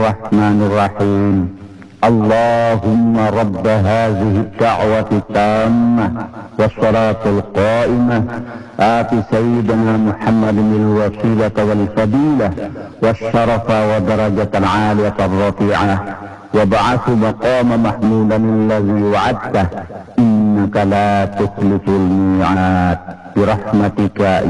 الرحمن الرحيم. اللهم رب هذه الدعوة التامة والصلاة القائمة آت سيدنا محمد الوسيلة والفضيلة والشرف ودرجة العالية الرفيعة وابعث مقام محمودا الذي وعدته إنك لا تخلف الميعاد برحمتك